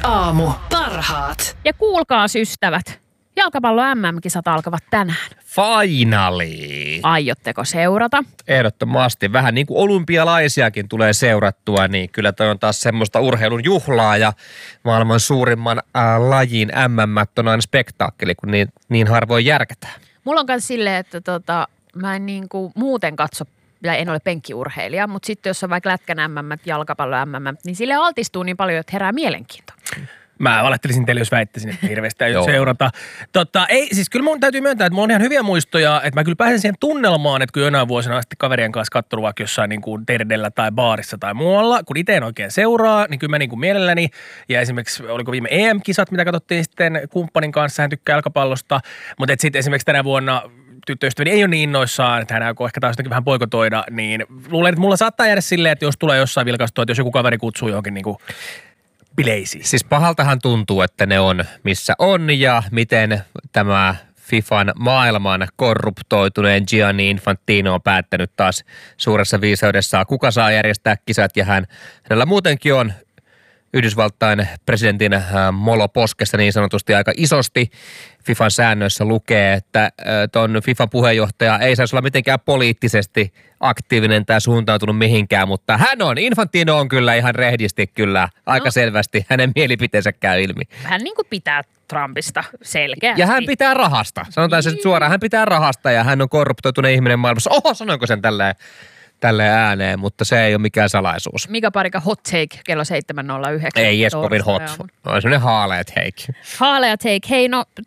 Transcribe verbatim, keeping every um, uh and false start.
aamu. Parhaat. Ja kuulkaas ystävät, jalkapallon M M-kisat alkavat tänään. Finally. Aiotteko seurata? Ehdottomasti. Vähän niin kuin olympialaisiakin tulee seurattua, niin kyllä toi on taas semmoista urheilun juhlaa ja maailman suurimman äh, lajin M M on aina spektaakkeli, kun niin, niin harvoin järkätään. Mulla on myös silleen, että tota, mä en niin kuin muuten katso, ja en ole penkkiurheilija, mutta sitten jos on vaikka lätkän M M, jalkapallon M M, niin sille altistuu niin paljon, että herää mielenkiinto. Mä valehtelisin teille, jos väittäisin, että hirveästi täytyy seurata. Totta, ei, siis kyllä mun täytyy myöntää, että mulla on ihan hyviä muistoja, että mä kyllä pääsen siihen tunnelmaan, että kun jonain vuosina asti kaverien kanssa katsonut vaikka jossain niin kuin terdellä tai baarissa tai muualla, kun itse en oikein seuraa, niin kyllä mä niin kuin mielelläni, ja esimerkiksi oliko viime E M-kisat, mitä katsottiin sitten kumppanin kanssa, hän tykkää jalkapallosta, mutta sitten esimerkiksi tänä vuonna tyttöystäväni ei ole niin innoissaan, että hän aikoo ehkä taas jotenkin vähän poikotoida, niin luulen, että mulla saattaa jäädä silleen, että jos tulee jossain vilkastua, että jos joku kaveri kutsuu johonkin niin kuin bileisiin. Siis pahaltahan tuntuu, että ne on missä on ja miten tämä FIFAn maailman korruptoituneen Gianni Infantino on päättänyt taas suuressa viisaudessaan, kuka saa järjestää kisat ja hän, hänellä muutenkin on Yhdysvaltain presidentin molo poskessa niin sanotusti aika isosti. FIFAn säännöissä lukee, että ton FIFAn puheenjohtaja ei saisi olla mitenkään poliittisesti aktiivinen tai suuntautunut mihinkään, mutta hän on, Infantino on kyllä ihan rehdisti kyllä aika no. selvästi hänen mielipiteensä käy ilmi. Hän niin kuin pitää Trumpista selkeästi. Ja hän pitää rahasta, sanotaan se suoraan, hän pitää rahasta ja hän on korruptoitunut ihminen maailmassa. Oho, sanoinko sen tälleen? Tälleen ääneen, mutta se ei ole mikään salaisuus. Mika Parika hot take kello seitsemän nolla yhdeksän. Ei edes kovin hot. On semmoinen haalea take. Haalea take. Hei, no